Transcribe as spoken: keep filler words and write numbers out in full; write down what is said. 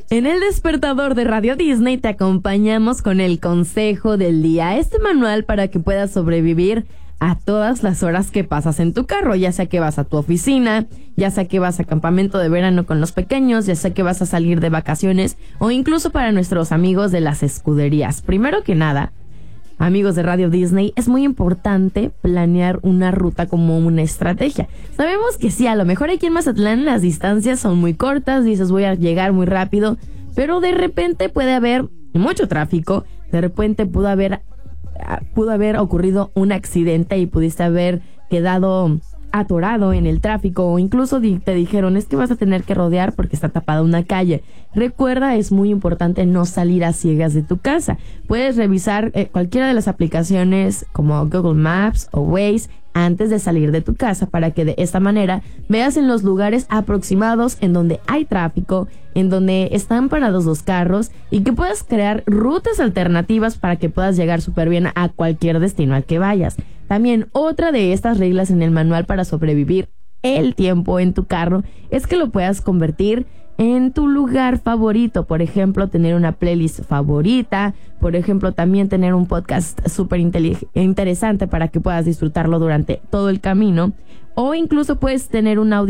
En el despertador de Radio Disney te acompañamos con el consejo del día, este manual para que puedas sobrevivir a todas las horas que pasas en tu carro, ya sea que vas a tu oficina, ya sea que vas a campamento de verano con los pequeños, ya sea que vas a salir de vacaciones o incluso para nuestros amigos de las escuderías. Primero que nada, amigos de Radio Disney, es muy importante planear una ruta como una estrategia. Sabemos que sí, a lo mejor aquí en Mazatlán las distancias son muy cortas, dices voy a llegar muy rápido, pero de repente puede haber mucho tráfico, de repente pudo haber, pudo haber ocurrido un accidente y pudiste haber quedado atorado en el tráfico o incluso di- te dijeron es que vas a tener que rodear porque está tapada una calle. Recuerda, es muy importante no salir a ciegas de tu casa. Puedes revisar eh, cualquiera de las aplicaciones como Google Maps o Waze antes de salir de tu casa para que de esta manera veas en los lugares aproximados en donde hay tráfico, en donde están parados los carros y que puedas crear rutas alternativas para que puedas llegar súper bien a cualquier destino al que vayas. También otra de estas reglas en el manual para sobrevivir el tiempo en tu carro es que lo puedas convertir en tu lugar favorito. Por ejemplo, tener una playlist favorita. Por ejemplo, también tener un podcast súper interesante para que puedas disfrutarlo durante todo el camino. O incluso puedes tener un audio